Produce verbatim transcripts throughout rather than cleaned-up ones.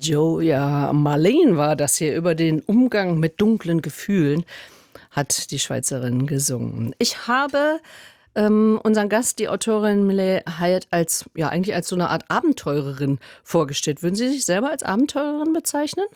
Joja Marleen war das hier. Über den Umgang mit dunklen Gefühlen hat die Schweizerin gesungen. Ich habe ähm, unseren Gast, die Autorin Miley Hyatt, als, ja, eigentlich als so eine Art Abenteurerin vorgestellt. Würden Sie sich selber als Abenteurerin bezeichnen?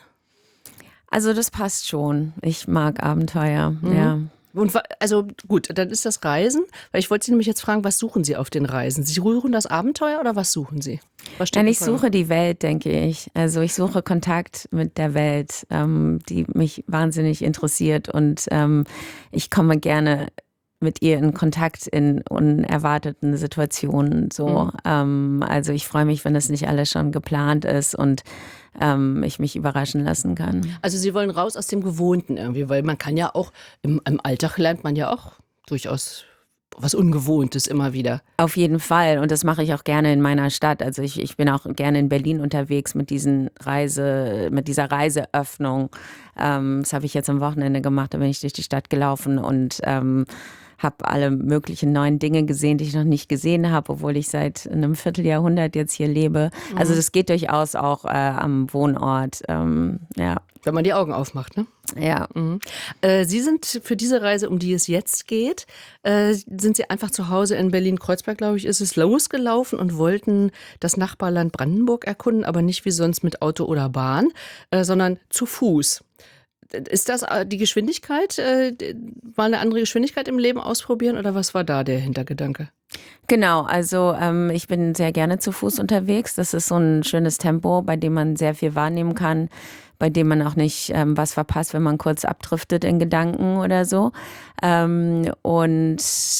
Also das passt schon. Ich mag Abenteuer, Mhm. ja. Und wa- also gut, dann ist das Reisen, weil ich wollte Sie nämlich jetzt fragen, was suchen Sie auf den Reisen? Sie suchen das Abenteuer oder was suchen Sie? Was steht Nein, da ich vor? suche die Welt, denke ich. Also ich suche Kontakt mit der Welt, ähm, die mich wahnsinnig interessiert und ähm, ich komme gerne mit ihr in Kontakt in unerwarteten Situationen. So, Mhm. ähm, also ich freue mich, wenn das nicht alles schon geplant ist und ähm, ich mich überraschen lassen kann. Also Sie wollen raus aus dem Gewohnten irgendwie, weil man kann ja auch, im, im Alltag lernt man ja auch durchaus was Ungewohntes immer wieder. Auf jeden Fall. Und das mache ich auch gerne in meiner Stadt. Also ich, ich bin auch gerne in Berlin unterwegs mit diesen Reise, mit dieser Reiseöffnung. Ähm, das habe ich jetzt am Wochenende gemacht. Da bin ich durch die Stadt gelaufen und ähm, habe alle möglichen neuen Dinge gesehen, die ich noch nicht gesehen habe, obwohl ich seit einem Vierteljahrhundert jetzt hier lebe. Also das geht durchaus auch äh, am Wohnort. Ähm, ja. Wenn man die Augen aufmacht, ne? Ja. Mhm. Äh, Sie sind für diese Reise, um die es jetzt geht, äh, sind Sie einfach zu Hause in Berlin-Kreuzberg, glaube ich, ist es losgelaufen und wollten das Nachbarland Brandenburg erkunden, aber nicht wie sonst mit Auto oder Bahn, äh, sondern zu Fuß. Ist das äh, die Geschwindigkeit, äh, d- mal eine andere Geschwindigkeit im Leben ausprobieren oder was war da der Hintergedanke? Genau, also ähm, ich bin sehr gerne zu Fuß unterwegs. Das ist so ein schönes Tempo, bei dem man sehr viel wahrnehmen kann, bei dem man auch nicht ähm, was verpasst, wenn man kurz abdriftet in Gedanken oder so. Ähm, und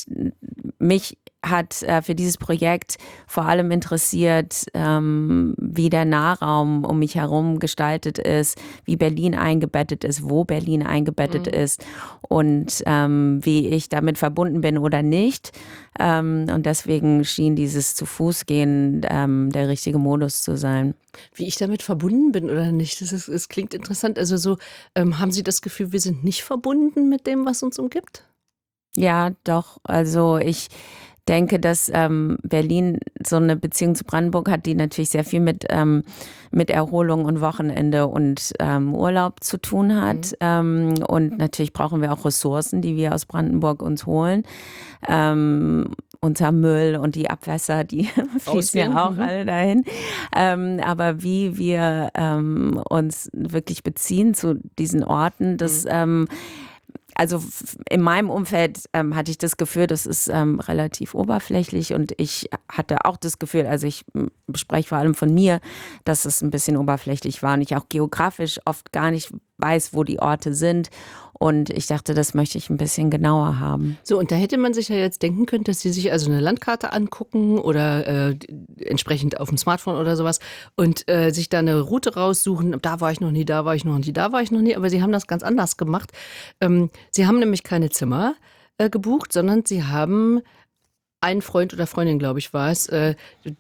mich hat äh, für dieses Projekt vor allem interessiert, ähm, wie der Nahraum um mich herum gestaltet ist, wie Berlin eingebettet ist, wo Berlin eingebettet Mhm. ist und ähm, wie ich damit verbunden bin oder nicht. Ähm, und deswegen schien dieses zu Fuß gehen ähm, der richtige Modus zu sein. Wie ich damit verbunden bin oder nicht, das ist, es klingt interessant. Also so, ähm, haben Sie das Gefühl, wir sind nicht verbunden mit dem, was uns umgibt? Ja, doch. Also ich denke, dass ähm, Berlin so eine Beziehung zu Brandenburg hat, die natürlich sehr viel mit, ähm, mit Erholung und Wochenende und ähm, Urlaub zu tun hat. Mhm. Ähm, und natürlich brauchen wir auch Ressourcen, die wir aus Brandenburg uns holen. Ähm, unser Müll und die Abwässer, die fließen Ausgehen. ja auch Mhm. alle dahin. Ähm, aber wie wir ähm, uns wirklich beziehen zu diesen Orten, das Mhm. ähm, also f- in meinem Umfeld ähm, hatte ich das Gefühl, das ist ähm, relativ oberflächlich und ich hatte auch das Gefühl, also ich m, spreche vor allem von mir, dass es ein bisschen oberflächlich war und ich auch geografisch oft gar nicht weiß, wo die Orte sind und ich dachte, das möchte ich ein bisschen genauer haben. So, und da hätte man sich ja jetzt denken können, dass Sie sich also eine Landkarte angucken oder äh, d- entsprechend auf dem Smartphone oder sowas und äh, sich da eine Route raussuchen. Da war ich noch nie, da war ich noch nie, da war ich noch nie. Aber Sie haben das ganz anders gemacht. Ähm, Sie haben nämlich keine Zimmer äh, gebucht, sondern Sie haben einen Freund oder Freundin, glaube ich, war es, äh,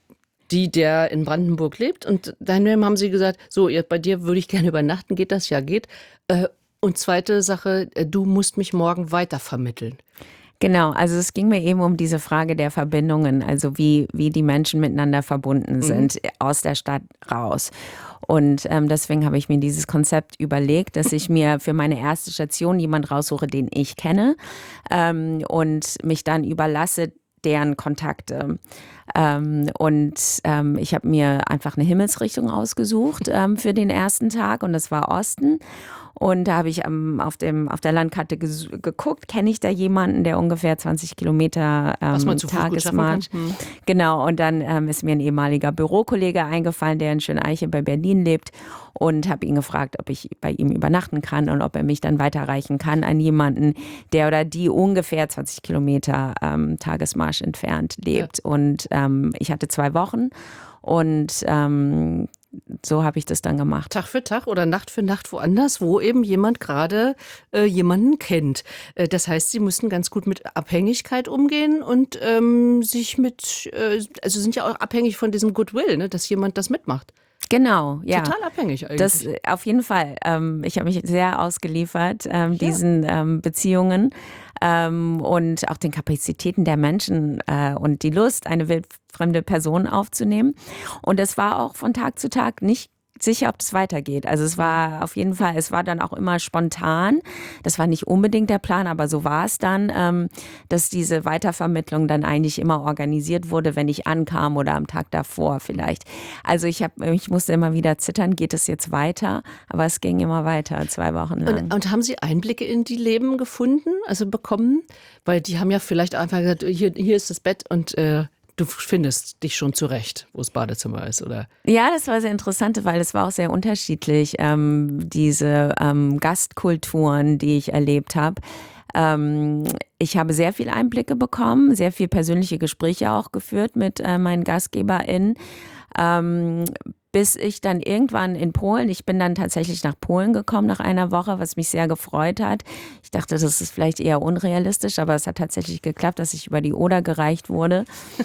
die, der in Brandenburg lebt. Und dann haben Sie gesagt, so, ihr, bei dir würde ich gerne übernachten. Geht das? Ja, geht. Äh, und zweite Sache, äh, du musst mich morgen weitervermitteln. Genau, also es ging mir eben um diese Frage der Verbindungen, also wie, wie die Menschen miteinander verbunden Mhm. sind aus der Stadt raus. Und ähm, deswegen habe ich mir dieses Konzept überlegt, dass ich mir für meine erste Station jemand raussuche, den ich kenne ähm, und mich dann überlasse deren Kontakte. Ähm, und ähm, ich habe mir einfach eine Himmelsrichtung ausgesucht ähm, für den ersten Tag und das war Osten. Und da habe ich ähm, auf, dem, auf der Landkarte ges- geguckt, kenne ich da jemanden, der ungefähr zwanzig Kilometer Was man ähm, zu Fuß gut schaffen kann. Tagesmarsch. Hm. Genau, und dann ähm, ist mir ein ehemaliger Bürokollege eingefallen, der in Schöneiche bei Berlin lebt und habe ihn gefragt, ob ich bei ihm übernachten kann und ob er mich dann weiterreichen kann an jemanden, der oder die ungefähr zwanzig Kilometer ähm, Tagesmarsch entfernt lebt. Ja. Und ähm, ich hatte zwei Wochen und ähm, so habe ich das dann gemacht. Tag für Tag oder Nacht für Nacht woanders, wo eben jemand gerade äh, jemanden kennt. Äh, das heißt, Sie müssen ganz gut mit Abhängigkeit umgehen und ähm, sich mit, äh, also sind ja auch abhängig von diesem Goodwill, ne, dass jemand das mitmacht. Genau, ja. Total abhängig eigentlich. Das äh, auf jeden Fall. Ähm, ich habe mich sehr ausgeliefert ähm, Ja. diesen ähm, Beziehungen ähm, und auch den Kapazitäten der Menschen äh, und die Lust, eine wildfremde Person aufzunehmen. Und es war auch von Tag zu Tag nicht sicher, ob das weitergeht. Also es war auf jeden Fall, es war dann auch immer spontan. Das war nicht unbedingt der Plan, aber so war es dann, ähm, dass diese Weitervermittlung dann eigentlich immer organisiert wurde, wenn ich ankam oder am Tag davor vielleicht. Also ich habe, ich musste immer wieder zittern, geht es jetzt weiter? Aber es ging immer weiter, zwei Wochen lang. Und, und haben Sie Einblicke in die Leben gefunden, also bekommen? Weil die haben ja vielleicht einfach gesagt, hier, hier ist das Bett und äh, du findest dich schon zurecht, wo das Badezimmer ist, oder? Ja, das war sehr interessant, weil es war auch sehr unterschiedlich, ähm, diese ähm, Gastkulturen, die ich erlebt habe. Ähm, ich habe sehr viel Einblicke bekommen, sehr viel persönliche Gespräche auch geführt mit äh, meinen GastgeberInnen. Ähm, bis ich dann irgendwann in Polen, ich bin dann tatsächlich nach Polen gekommen nach einer Woche, was mich sehr gefreut hat. Ich dachte, das ist vielleicht eher unrealistisch, aber es hat tatsächlich geklappt, dass ich über die Oder gereicht wurde.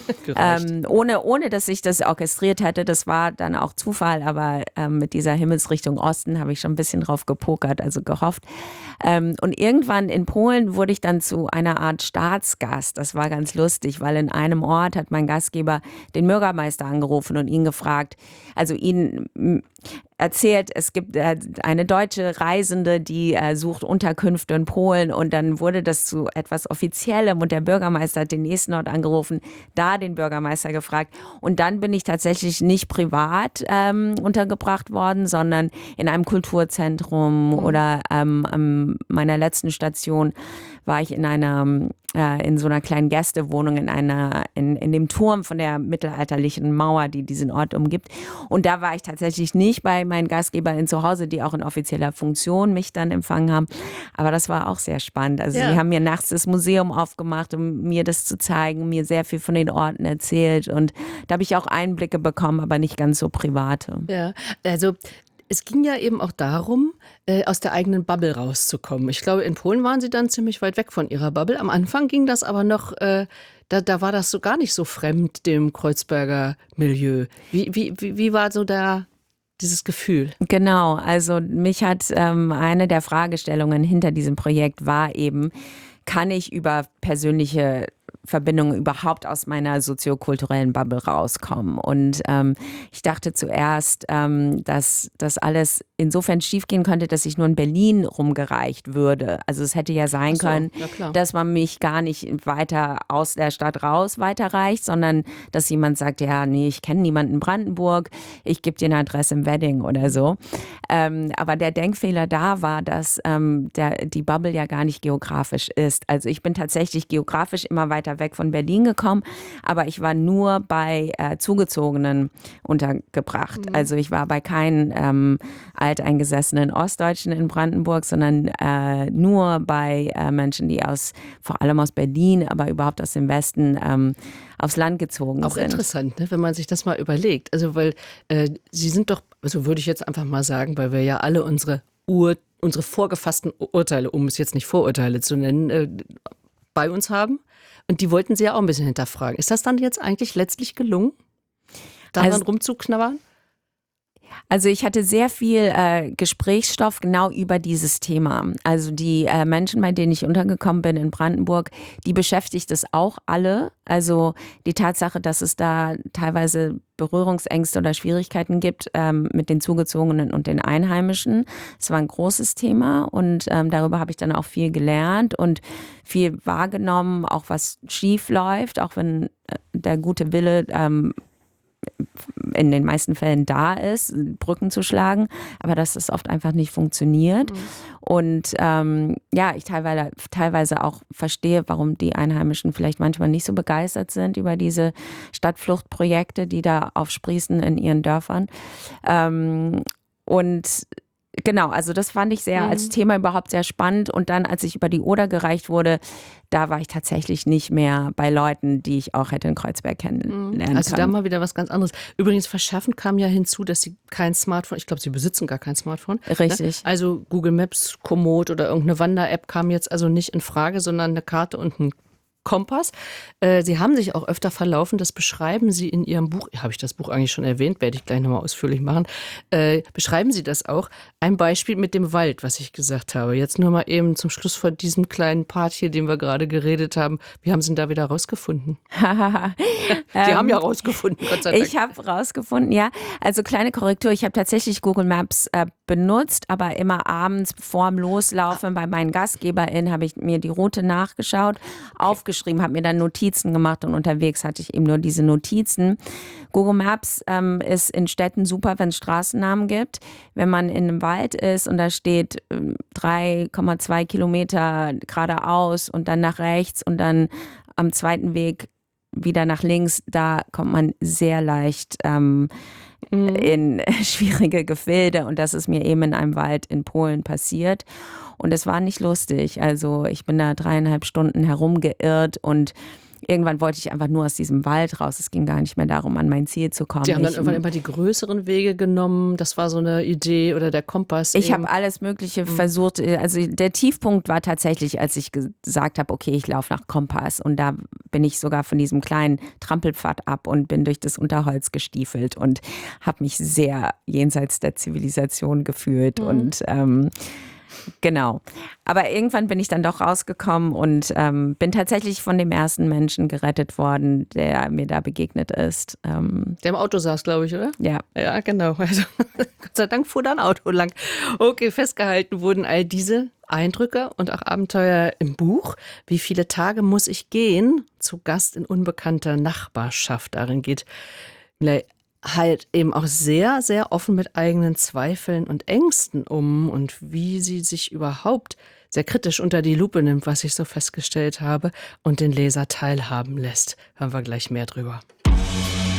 ähm, ohne, ohne, dass ich das orchestriert hätte. Das war dann auch Zufall, aber ähm, mit dieser Himmelsrichtung Osten habe ich schon ein bisschen drauf gepokert, also gehofft. Ähm, und irgendwann in Polen wurde ich dann zu einer Art Staatsgast. Das war ganz lustig, weil in einem Ort hat mein Gastgeber den Bürgermeister angerufen und ihn gefragt, also ihn erzählt, es gibt äh, eine deutsche Reisende, die äh, sucht Unterkünfte in Polen, und dann wurde das zu etwas Offiziellem und der Bürgermeister hat den nächsten Ort angerufen, da den Bürgermeister gefragt, und dann bin ich tatsächlich nicht privat ähm, untergebracht worden, sondern in einem Kulturzentrum, mhm. oder ähm, an meiner letzten Station war ich in einer äh, in so einer kleinen Gästewohnung in einer in, in dem Turm von der mittelalterlichen Mauer, die diesen Ort umgibt, und da war ich tatsächlich nicht bei meinen GastgeberInnen zu Hause, die auch in offizieller Funktion mich dann empfangen haben, aber das war auch sehr spannend. Also ja. Sie haben mir nachts das Museum aufgemacht, um mir das zu zeigen, mir sehr viel von den Orten erzählt, und da habe ich auch Einblicke bekommen, aber nicht ganz so private. Ja, also es ging ja eben auch darum, äh, aus der eigenen Bubble rauszukommen. Ich glaube, in Polen waren Sie dann ziemlich weit weg von Ihrer Bubble. Am Anfang ging das aber noch, äh, da, da war das so gar nicht so fremd, dem Kreuzberger Milieu. Wie, wie, wie, wie war so da dieses Gefühl? Genau, also mich hat ähm, eine der Fragestellungen hinter diesem Projekt war eben, kann ich über persönliche Verbindungen überhaupt aus meiner soziokulturellen Bubble rauskommen? Und ähm, ich dachte zuerst, ähm, dass das alles insofern schiefgehen könnte, dass ich nur in Berlin rumgereicht würde. Also es hätte ja sein so, können, ja dass man mich gar nicht weiter aus der Stadt raus weiterreicht, sondern dass jemand sagt, ja, nee, ich kenne niemanden in Brandenburg, ich gebe dir eine Adresse im Wedding oder so. Ähm, aber der Denkfehler da war, dass ähm, der, die Bubble ja gar nicht geografisch ist. Also ich bin tatsächlich geografisch immer weiter weg von Berlin gekommen, aber ich war nur bei äh, Zugezogenen untergebracht. Mhm. Also ich war bei keinen ähm, alteingesessenen Ostdeutschen in Brandenburg, sondern äh, nur bei äh, Menschen, die aus, vor allem aus Berlin, aber überhaupt aus dem Westen ähm, aufs Land gezogen Auch sind. Auch interessant, ne, wenn man sich das mal überlegt. Also weil äh, Sie sind doch, also würde ich jetzt einfach mal sagen, weil wir ja alle unsere Ur, unsere vorgefassten Urteile, um es jetzt nicht Vorurteile zu nennen, äh, bei uns haben. Und die wollten Sie ja auch ein bisschen hinterfragen. Ist das dann jetzt eigentlich letztlich gelungen, daran also, rumzuknabbern? Also ich hatte sehr viel äh, Gesprächsstoff genau über dieses Thema. Also die äh, Menschen, bei denen ich untergekommen bin in Brandenburg, die beschäftigt es auch alle. Also die Tatsache, dass es da teilweise Berührungsängste oder Schwierigkeiten gibt ähm, mit den Zugezogenen und den Einheimischen. Das war ein großes Thema, und ähm, darüber habe ich dann auch viel gelernt und viel wahrgenommen, auch was schief läuft, auch wenn äh, der gute Wille ähm, in den meisten Fällen da ist, Brücken zu schlagen, aber dass es oft einfach nicht funktioniert. Mhm. Und ähm, ja, ich teilweise, teilweise auch verstehe, warum die Einheimischen vielleicht manchmal nicht so begeistert sind über diese Stadtfluchtprojekte, die da aufsprießen in ihren Dörfern. Ähm, und Genau, also das fand ich sehr mhm. als Thema überhaupt sehr spannend. Und dann, als ich über die Oder gereicht wurde, da war ich tatsächlich nicht mehr bei Leuten, die ich auch hätte in Kreuzberg kennenlernen können. Also da mal wieder was ganz anderes. Übrigens, verschaffen kam ja hinzu, dass Sie kein Smartphone, ich glaube, Sie besitzen gar kein Smartphone. Richtig. Ne? Also Google Maps, Komoot oder irgendeine Wander-App kam jetzt also nicht in Frage, sondern eine Karte und ein Kompass. Äh, Sie haben sich auch öfter verlaufen, das beschreiben Sie in Ihrem Buch. Habe ich das Buch eigentlich schon erwähnt? Werde ich gleich nochmal ausführlich machen. Äh, beschreiben Sie das auch? Ein Beispiel mit dem Wald, was ich gesagt habe. Jetzt nur mal eben zum Schluss von diesem kleinen Part hier, den wir gerade geredet haben. Wie haben Sie ihn da wieder rausgefunden? Sie haben ja rausgefunden, Gott sei Dank. Ich habe rausgefunden, ja. Also kleine Korrektur, ich habe tatsächlich Google Maps äh, benutzt, aber immer abends vorm Loslaufen bei meinen GastgeberInnen habe ich mir die Route nachgeschaut, aufgeschrieben, habe mir dann Notizen gemacht und unterwegs hatte ich eben nur diese Notizen. Google Maps ähm, ist in Städten super, wenn es Straßennamen gibt. Wenn man in einem Wald ist und da steht ähm, drei Komma zwei Kilometer geradeaus und dann nach rechts und dann am zweiten Weg wieder nach links, da kommt man sehr leicht ähm, mhm. in schwierige Gefilde und das ist mir eben in einem Wald in Polen passiert und es war nicht lustig. Also ich bin da dreieinhalb Stunden herumgeirrt und irgendwann wollte ich einfach nur aus diesem Wald raus. Es ging gar nicht mehr darum, an mein Ziel zu kommen. Sie haben dann ich, irgendwann immer die größeren Wege genommen. Das war so eine Idee oder der Kompass. Ich habe alles Mögliche mhm. versucht. Also der Tiefpunkt war tatsächlich, als ich gesagt habe, okay, ich laufe nach Kompass. Und da bin ich sogar von diesem kleinen Trampelpfad ab und bin durch das Unterholz gestiefelt und habe mich sehr jenseits der Zivilisation gefühlt. Mhm. Und ähm, genau. Aber irgendwann bin ich dann doch rausgekommen und ähm, bin tatsächlich von dem ersten Menschen gerettet worden, der mir da begegnet ist. Ähm, der im Auto saß, glaube ich, oder? Ja. Ja, genau. Also Gott sei Dank fuhr da ein Auto lang. Okay, festgehalten wurden all diese Eindrücke und auch Abenteuer im Buch. Wie viele Tage muss ich gehen? Zu Gast in unbekannter Nachbarschaft. Darin geht halt eben auch sehr, sehr offen mit eigenen Zweifeln und Ängsten um und wie sie sich überhaupt sehr kritisch unter die Lupe nimmt, was ich so festgestellt habe, und den Leser teilhaben lässt. Hören wir gleich mehr drüber.